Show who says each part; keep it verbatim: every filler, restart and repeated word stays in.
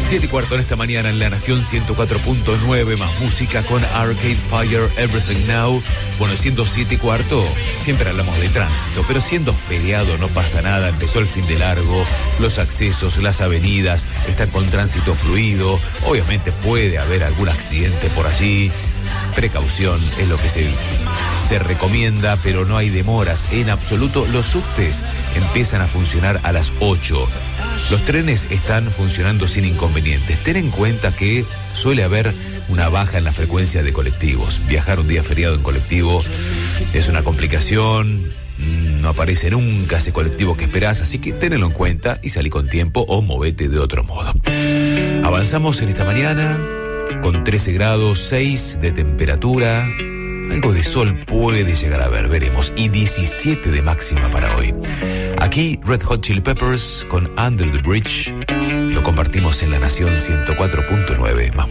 Speaker 1: siete y cuarto en esta mañana en La Nación ciento cuatro punto nueve, más música con Arcade Fire, Everything Now. Bueno, siendo siete y cuarto, siempre hablamos de tránsito, pero siendo feriado no pasa nada, empezó el fin de largo, los accesos, las avenidas están con tránsito fluido, obviamente puede haber algún accidente por allí. Precaución es lo que se, se recomienda, pero no hay demoras en absoluto. Los subtes empiezan a funcionar a las ocho. Los trenes están funcionando sin inconvenientes. Ten en cuenta que suele haber una baja en la frecuencia de colectivos. Viajar un día feriado en colectivo es una complicación. No aparece nunca ese colectivo que esperás, así que tenelo en cuenta y salí con tiempo o movete de otro modo. Avanzamos en esta mañana con trece grados, seis de temperatura. Algo de sol puede llegar a ver, veremos. Y diecisiete de máxima para hoy. Aquí Red Hot Chili Peppers con Under the Bridge. Lo compartimos en La Nación ciento cuatro punto nueve. Más